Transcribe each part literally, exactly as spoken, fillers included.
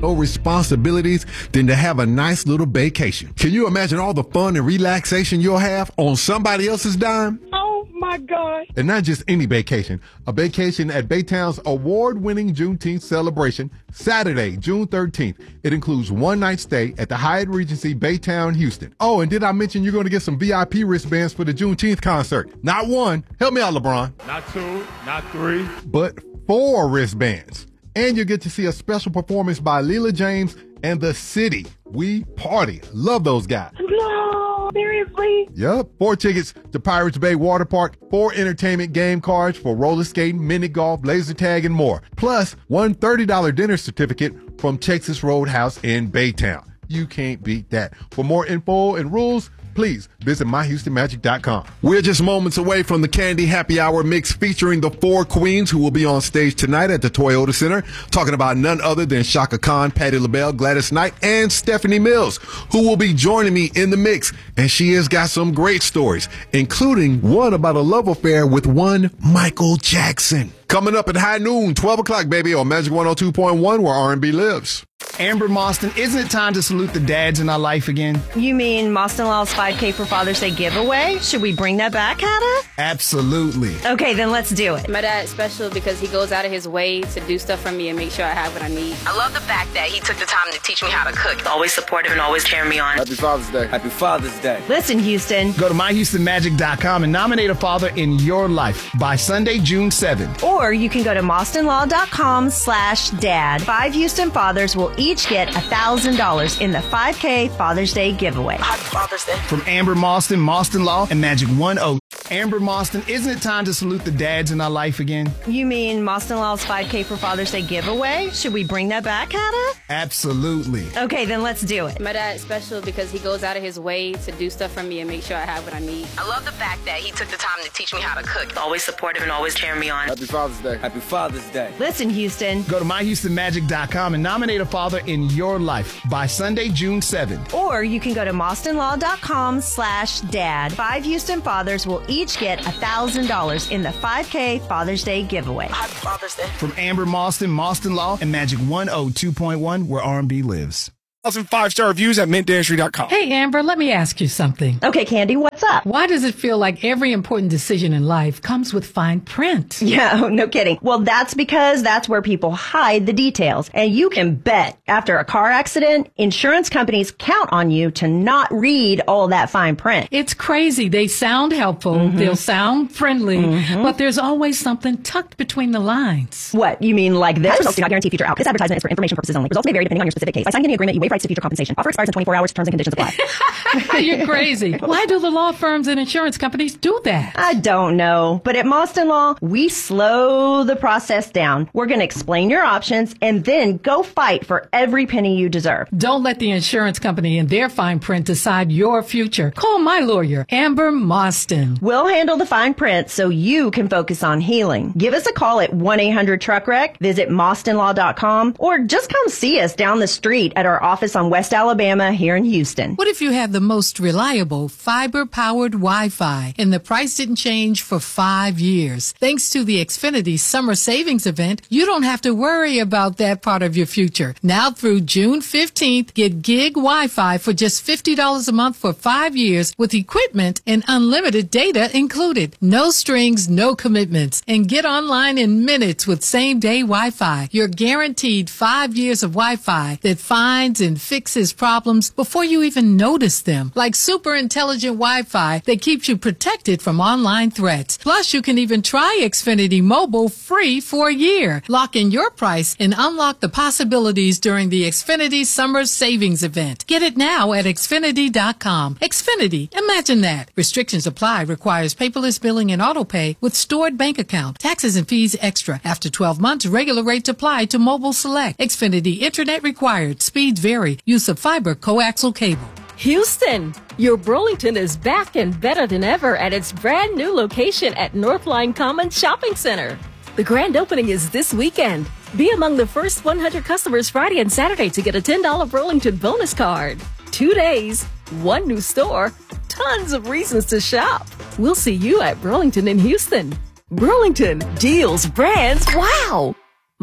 no responsibilities than to have a nice little vacation. Can you imagine all the fun and relaxation you'll have on somebody else's dime? Oh my God. And not just any vacation, a vacation at Baytown's award-winning Juneteenth celebration, Saturday, June thirteenth. It includes one night stay at the Hyatt Regency Baytown, Houston. Oh, and did I mention you're going to get some V I P wristbands for the Juneteenth concert? Not one. Help me out, LeBron. Not two, not three. But four wristbands. And you'll get to see a special performance by Leela James and The City. We party. Love those guys. No, seriously? Yep. Four tickets to Pirates Bay Water Park, four entertainment game cards for roller skating, mini golf, laser tag, and more. Plus, one thirty dollars dinner certificate from Texas Roadhouse in Baytown. You can't beat that. For more info and rules, please visit my houston magic dot com. We're just moments away from the Candy Happy Hour mix featuring the four queens who will be on stage tonight at the Toyota Center, talking about none other than Shaka Khan, Patti LaBelle, Gladys Knight, and Stephanie Mills, who will be joining me in the mix. And she has got some great stories, including one about a love affair with one Michael Jackson. Coming up at high noon, twelve o'clock, baby, on Magic one oh two point one, where R and B lives. Amber Moston, isn't it time to salute the dads in our life again? You mean Moston Law's five K for Father's Day giveaway? Should we bring that back, Hannah? Absolutely. Okay, then let's do it. My dad's special because he goes out of his way to do stuff for me and make sure I have what I need. I love the fact that he took the time to teach me how to cook. Always supportive and always cheering me on. Happy Father's Day. Happy Father's Day. Listen, Houston. Go to my houston magic dot com and nominate a father in your life by Sunday, June seventh. Or you can go to moston law dot com slash dad. Five Houston fathers will each get one thousand dollars in the five K Father's Day giveaway. Happy Father's Day. From Amber Moston, Moston Law, and Magic one oh. Amber Moston, isn't it time to salute the dads in our life again? You mean Moston Law's five K for Father's Day giveaway? Should we bring that back, Hannah? Absolutely. Okay, then let's do it. My dad's special because he goes out of his way to do stuff for me and make sure I have what I need. I love the fact that he took the time to teach me how to cook. Always supportive and always cheering me on. Happy Father's Day. Happy Father's Day. Listen, Houston. Go to my houston magic dot com and nominate a father in your life by Sunday, June seventh. Or you can go to moston law dot com slash dad. Five Houston fathers will each get one thousand dollars in the five K Father's Day giveaway. Happy Father's Day. From Amber Moston, Moston Law, and Magic one oh two point one, where R and B lives. Five-star reviews at mint dentistry dot com. Hey, Amber, let me ask you something. Okay, Candy, what's up? Why does it feel like every important decision in life comes with fine print? Yeah, no kidding. Well, that's because that's where people hide the details. And you can bet after a car accident, insurance companies count on you to not read all that fine print. It's crazy. They sound helpful. Mm-hmm. They'll sound friendly, mm-hmm. but there's always something tucked between the lines. What? You mean like this? Results do not guarantee future outcomes. This advertisement is for information purposes only. Results may vary depending on your specific case. By signing any agreement, you waive rights to future compensation. Offer expires in twenty-four hours. Terms and conditions apply. You're crazy. Why do the law firms and insurance companies do that? I don't know. But at Moston Law, we slow the process down. We're going to explain your options and then go fight for every penny you deserve. Don't let the insurance company and their fine print decide your future. Call my lawyer, Amber Moston. We'll handle the fine print so you can focus on healing. Give us a call at one eight hundred truck wreck, visit moston law dot com, or just come see us down the street at our office on West Alabama here in Houston. What if you have the most reliable fiber-powered Wi-Fi and the price didn't change for five years? Thanks to the Xfinity Summer Savings Event, you don't have to worry about that part of your future. Now through June fifteenth, get gig Wi-Fi for just fifty dollars a month for five years with equipment and unlimited data included. No strings, no commitments, and get online in minutes with same-day Wi-Fi. You're guaranteed five years of Wi-Fi that finds and fixes problems before you even notice them, like super intelligent Wi-Fi that keeps you protected from online threats. Plus, you can even try Xfinity Mobile free for a year. Lock in your price and unlock the possibilities during the Xfinity Summer Savings Event. Get it now at xfinity dot com. Xfinity, imagine that. Restrictions apply. Requires paperless billing and auto pay with stored bank account. Taxes and fees extra. After twelve months, regular rates apply to Mobile Select. Xfinity Internet required. Speeds vary. Use of fiber coaxial cable. Houston, your Burlington is back and better than ever at its brand new location at Northline Commons Shopping Center. The grand opening is this weekend. Be among the first one hundred customers Friday and Saturday to get a ten dollars Burlington bonus card. Two days, one new store, tons of reasons to shop. We'll see you at Burlington in Houston. Burlington, deals, brands, wow!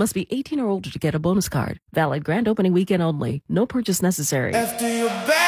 Must be eighteen or older to get a bonus card. Valid grand opening weekend only. No purchase necessary. After your back.